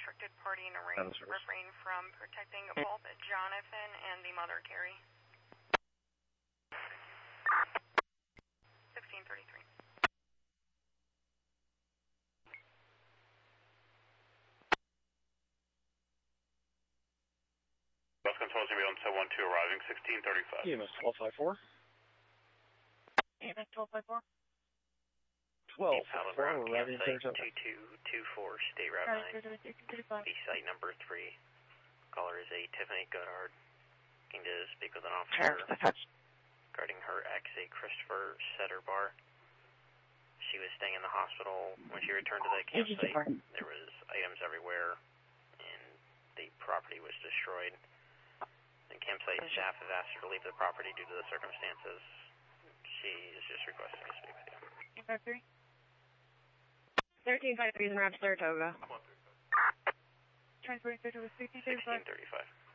restricted party and refrain from protecting both Jonathan and the mother, Carrie. 1633. Bus control is going to be on 712 arriving 1635. EMS 1254. EMS 1254. 1254, we're arriving campsite Saratoga. 2224, State Route 9. East site number 3. Caller is a Tiffany Goddard. Looking to speak with an officer regarding her ex, a Christopher Setterbar. She was staying in the hospital. When she returned to the campsite, there was items everywhere, and the property was destroyed. The campsite staff have asked her to leave the property due to the circumstances. She is just requesting to speak with you. 1353. 1353 is in route to Saratoga. Transporting Saratoga 1635. 1635.